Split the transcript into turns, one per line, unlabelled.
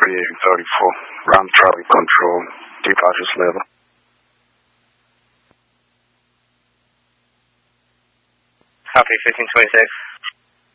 Being 34, ground traffic control, departures level.
Copy, 1526.